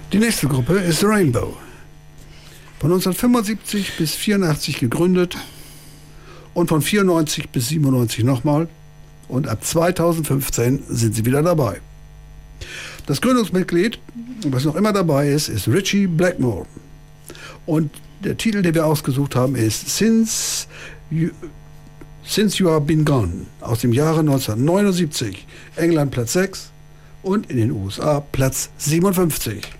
Die nächste Gruppe ist The Rainbow. Von 1975 bis 84 gegründet und von 94 bis 97 nochmal. Und ab 2015 sind sie wieder dabei. Das Gründungsmitglied, was noch immer dabei ist Ritchie Blackmore. Und der Titel, den wir ausgesucht haben, ist Since You Have Been Gone aus dem Jahre 1979. England Platz 6 und in den USA Platz 57.